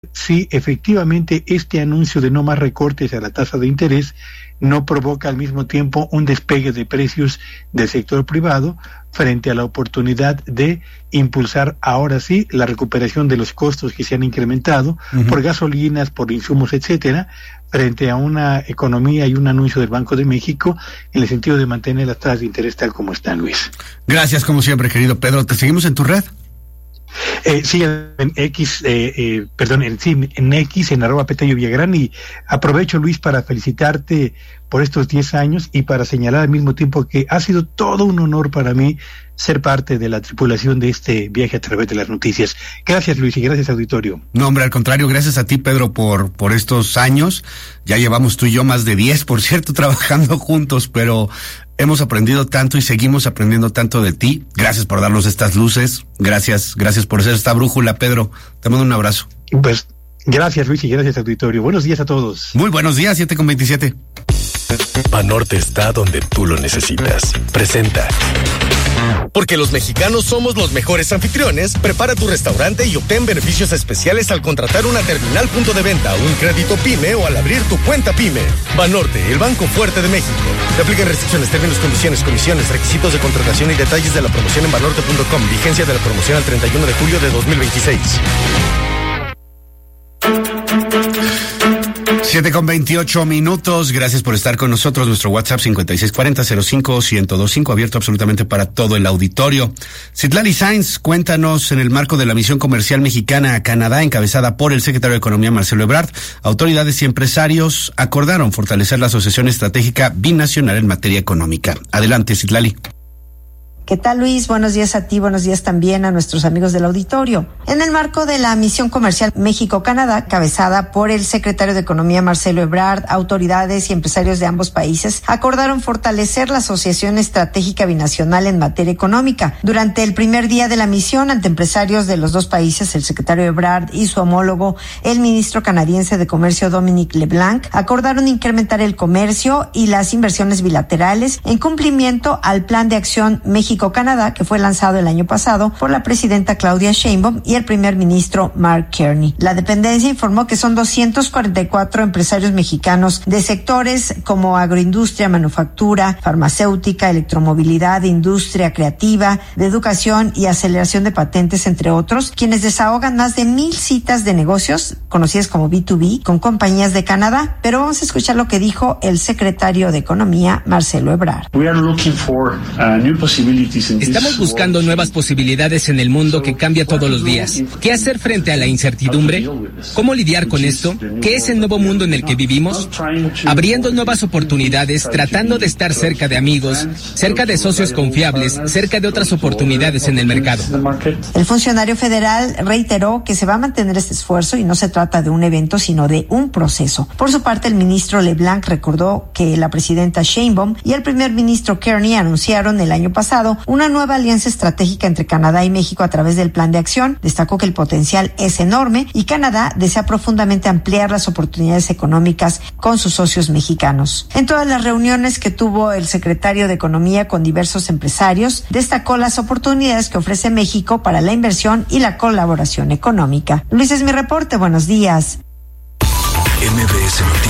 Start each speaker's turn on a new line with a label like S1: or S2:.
S1: si efectivamente este anuncio de no más recortes a la tasa de interés no provoca al mismo tiempo un despegue de precios del sector privado frente a la oportunidad de impulsar ahora sí la recuperación de los costos que se han incrementado por gasolinas, por insumos, etcétera, frente a una economía y un anuncio del Banco de México en el sentido de mantener las tasas de interés tal como están, Luis.
S2: Gracias, como siempre, querido Pedro. ¿Te seguimos en tu red?
S1: Sí, en X, en X, en @PetelloVillagrán, y aprovecho, Luis, para felicitarte por estos 10 años y para señalar al mismo tiempo que ha sido todo un honor para mí ser parte de la tripulación de este viaje a través de las noticias. Gracias, Luis, y gracias, auditorio.
S2: No, hombre, al contrario, gracias a ti, Pedro, por estos años. Ya llevamos tú y yo más de 10, por cierto, trabajando juntos, pero hemos aprendido tanto y seguimos aprendiendo tanto de ti. Gracias por darnos estas luces. Gracias por ser esta brújula, Pedro. Te mando un abrazo.
S1: Pues, gracias, Luis, y gracias, auditorio. Buenos días a todos.
S2: Muy buenos días, 7:27.
S3: Banorte está donde tú lo necesitas. Presenta. Porque los mexicanos somos los mejores anfitriones, prepara tu restaurante y obtén beneficios especiales al contratar una terminal punto de venta, un crédito PYME o al abrir tu cuenta PYME. Banorte, el banco fuerte de México. Te aplican restricciones, términos, condiciones, comisiones, requisitos de contratación y detalles de la promoción en banorte.com. Vigencia de la promoción al 31 de julio de 2026.
S2: 7:28. Gracias por estar con nosotros. Nuestro WhatsApp 5640-05-1025, abierto absolutamente para todo el auditorio. Citlali Sainz, cuéntanos, en el marco de la misión comercial mexicana a Canadá, encabezada por el secretario de Economía, Marcelo Ebrard, autoridades y empresarios acordaron fortalecer la asociación estratégica binacional en materia económica. Adelante, Citlali.
S4: ¿Qué tal, Luis? Buenos días a ti, buenos días también a nuestros amigos del auditorio. En el marco de la misión comercial México-Canadá, cabezada por el secretario de Economía Marcelo Ebrard, autoridades y empresarios de ambos países acordaron fortalecer la asociación estratégica binacional en materia económica. Durante el primer día de la misión, ante empresarios de los dos países, el secretario Ebrard y su homólogo, el ministro canadiense de Comercio Dominic LeBlanc, acordaron incrementar el comercio y las inversiones bilaterales en cumplimiento al Plan de Acción México-Canadá, que fue lanzado el año pasado por la presidenta Claudia Sheinbaum y el primer ministro Mark Carney. La dependencia informó que son 244 empresarios mexicanos de sectores como agroindustria, manufactura, farmacéutica, electromovilidad, industria creativa, de educación y aceleración de patentes, entre otros, quienes desahogan más de 1,000 citas de negocios, conocidas como B2B, con compañías de Canadá. Pero vamos a escuchar lo que dijo el secretario de Economía, Marcelo Ebrard.
S5: Estamos buscando nuevas posibilidades en el mundo que cambia todos los días. ¿Qué hacer frente a la incertidumbre? ¿Cómo lidiar con esto? ¿Qué es el nuevo mundo en el que vivimos? Abriendo nuevas oportunidades, tratando de estar cerca de amigos, cerca de socios confiables, cerca de otras oportunidades en el mercado.
S4: El funcionario federal reiteró que se va a mantener este esfuerzo y no se trata de un evento, sino de un proceso. Por su parte, el ministro LeBlanc recordó que la presidenta Sheinbaum y el primer ministro Carney anunciaron el año pasado una nueva alianza estratégica entre Canadá y México a través del Plan de Acción. Destacó que el potencial es enorme y Canadá desea profundamente ampliar las oportunidades económicas con sus socios mexicanos. En todas las reuniones que tuvo el secretario de Economía con diversos empresarios, destacó las oportunidades que ofrece México para la inversión y la colaboración económica. Luis, es mi reporte. Buenos días.
S3: MBS Noticias.